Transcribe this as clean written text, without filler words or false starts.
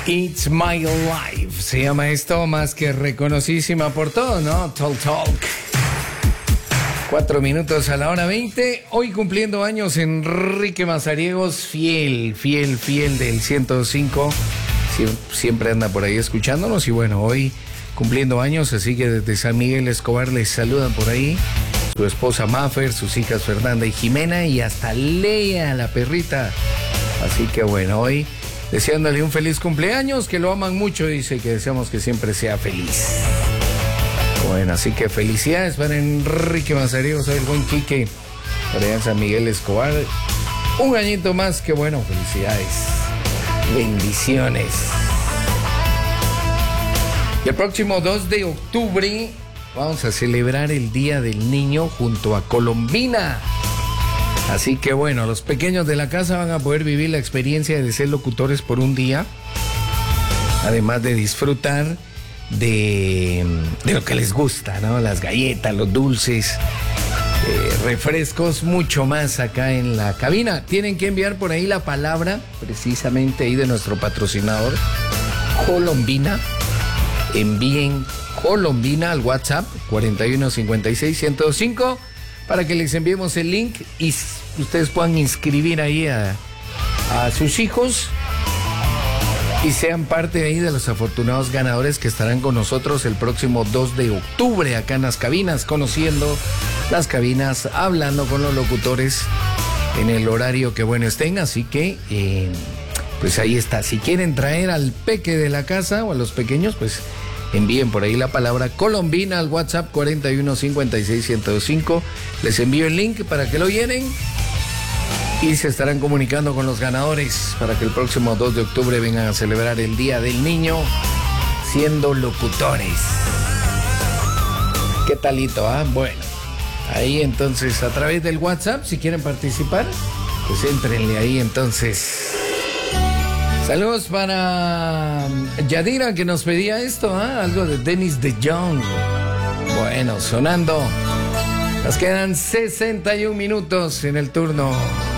It's My Life, se llama esto, más que reconocidísima por todos, ¿no? Talk. 4 minutos a la hora 20. Hoy cumpliendo años Enrique Mazariegos, fiel del 105. Siempre anda por ahí escuchándonos y bueno, hoy cumpliendo años, así que desde San Miguel Escobar les saludan por ahí. Su esposa Mafer, sus hijas Fernanda y Jimena y hasta Leia, la perrita. Así que bueno, hoy deseándole un feliz cumpleaños, que lo aman mucho, dice que deseamos que siempre sea feliz. Bueno, así que felicidades para Enrique Mazariegos, el buen Quique, por allá en San Miguel Escobar. Un añito más, que bueno, felicidades. Bendiciones. Y el próximo 2 de octubre vamos a celebrar el Día del Niño junto a Colombina. Así que bueno, los pequeños de la casa van a poder vivir la experiencia de ser locutores por un día, además de disfrutar de lo que les gusta, ¿no? Las galletas, los dulces, refrescos, mucho más acá en la cabina. Tienen que enviar por ahí la palabra, precisamente ahí de nuestro patrocinador, Colombina. Envíen Colombina al WhatsApp 4156-105 para que les enviemos el link y ustedes puedan inscribir ahí a sus hijos y sean parte ahí de los afortunados ganadores que estarán con nosotros el próximo 2 de octubre acá en las cabinas, conociendo las cabinas, hablando con los locutores en el horario que bueno estén. Así que pues ahí está. Si quieren traer al peque de la casa o a los pequeños, pues envíen por ahí la palabra Colombina al WhatsApp 4156-105. Les envío el link para que lo llenen y se estarán comunicando con los ganadores para que el próximo 2 de octubre vengan a celebrar el Día del Niño siendo locutores. ¿Qué talito, ah? Bueno, ahí entonces a través del WhatsApp, si quieren participar, pues éntrenle ahí entonces. Saludos para Yadira, que nos pedía esto, algo de Dennis de Jong. Bueno, sonando. Nos quedan 61 minutos en el turno.